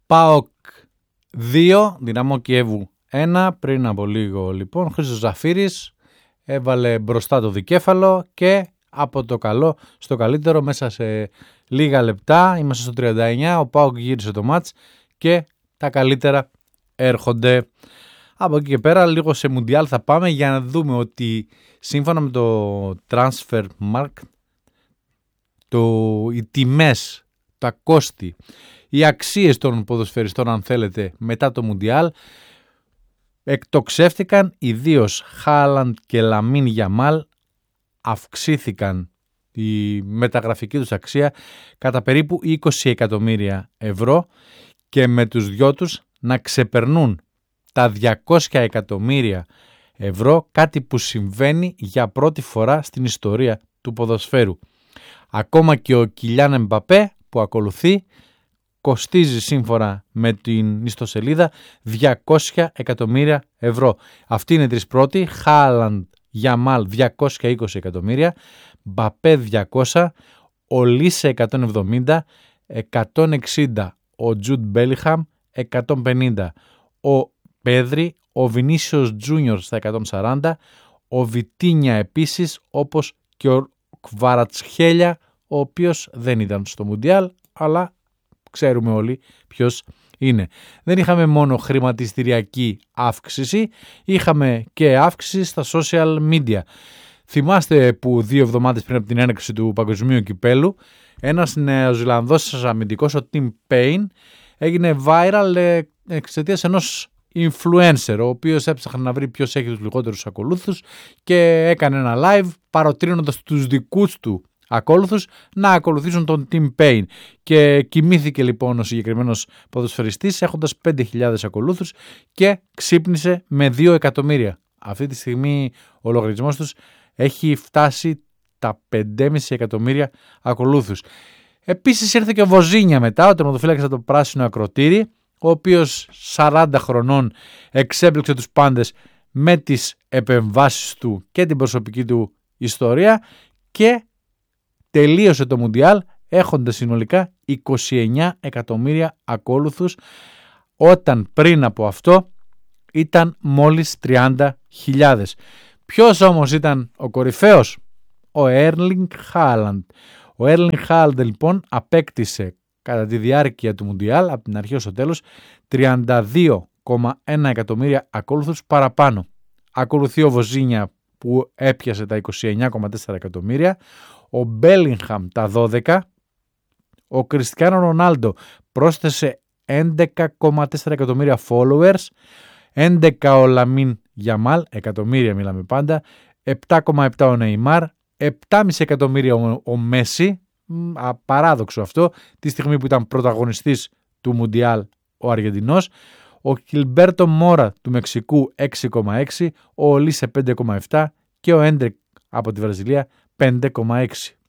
ΠΑΟΚ 2, Δυναμό Κιέβου 1. Πριν από λίγο λοιπόν Χρήστος Ζαφύρης έβαλε μπροστά το δικέφαλο και από το καλό στο καλύτερο μέσα σε λίγα λεπτά. Είμαστε στο 39, ο ΠΑΟΚ γύρισε το μάτς και τα καλύτερα έρχονται. Από εκεί και πέρα λίγο σε Μουντιάλ θα πάμε για να δούμε ότι σύμφωνα με το Transfermarkt οι τιμές, τα κόστη, οι αξίες των ποδοσφαιριστών αν θέλετε μετά το Μουντιάλ εκτοξεύτηκαν, ιδίως Χάλαντ και Λαμίν Γιαμάλ αυξήθηκαν η μεταγραφική τους αξία κατά περίπου 20 εκατομμύρια ευρώ και με τους δυο τους να ξεπερνούν τα 200 εκατομμύρια ευρώ, κάτι που συμβαίνει για πρώτη φορά στην ιστορία του ποδοσφαίρου. Ακόμα και ο Κιλιάν Εμπαπέ που ακολουθεί κοστίζει σύμφωνα με την ιστοσελίδα 200 εκατομμύρια ευρώ. Αυτοί είναι οι τρεις πρώτοι, Χάλαντ, Γιαμάλ 220 εκατομμύρια, Μπαπέ 200, ο Λίσε 170, 160 ο Τζουντ Μπέλιχαμ, 150 ο Πέδρη, ο Βινίσιος Τζούνιορ στα 140, ο Βιτίνια επίσης, όπως και ο Κβαρατσχέλια, ο οποίος δεν ήταν στο Μουντιάλ, αλλά ξέρουμε όλοι ποιος είναι. Δεν είχαμε μόνο χρηματιστηριακή αύξηση, είχαμε και αύξηση στα social media. Θυμάστε που 2 εβδομάδες πριν από την έναρξη του Παγκοσμίου Κυπέλου, ένας Νεοζηλανδός αμυντικός, ο Tim Payne, έγινε viral εξαιτίας ενός influencer, ο οποίος έψαχνε να βρει ποιος έχει τους λιγότερους ακολούθους και έκανε ένα live παροτρύνοντας τους δικούς του ακόλουθους να ακολουθήσουν τον Tim Payne. Και κοιμήθηκε λοιπόν ο συγκεκριμένος ποδοσφαιριστής έχοντας 5.000 ακολούθους και ξύπνησε με 2 εκατομμύρια. Αυτή τη στιγμή ο λογαριασμός τους έχει φτάσει τα 5,5 εκατομμύρια ακολούθους. Επίσης ήρθε και ο Βοζίνια μετά, ο τερματοφύλακας από το πράσινο ακροτήρι, ο οποίος 40 χρονών εξέπληξε τους πάντες με τις επεμβάσεις του και την προσωπική του ιστορία και τελείωσε το Μουντιάλ έχοντας συνολικά 29 εκατομμύρια ακόλουθους, όταν πριν από αυτό ήταν μόλις 30.000. Ποιος όμως ήταν ο κορυφαίος? Ο Έρλινγκ Χάλαντ. Ο Έρλινγκ Χάλαντ λοιπόν απέκτησε κατά τη διάρκεια του Μουντιάλ από την αρχή ως το τέλος 32,1 εκατομμύρια ακόλουθους παραπάνω. Ακολουθεί ο Βοζίνια που έπιασε τα 29,4 εκατομμύρια, ο Μπέλιγχαμ τα 12, ο Κριστιάνο Ρονάλντο πρόσθεσε 11,4 εκατομμύρια followers, 11 ο Λαμίν Γιαμάλ, εκατομμύρια μιλάμε πάντα, 7,7 ο Νεϊμάρ, 7,5 εκατομμύρια ο Μέση, απαράδοξο αυτό, τη στιγμή που ήταν πρωταγωνιστής του Μουντιάλ ο Αργεντινός, ο Κιλμπέρτο Μόρα του Μεξικού 6,6, ο Ολίσε 5,7 και ο Έντρικ από τη Βραζιλία 5,6.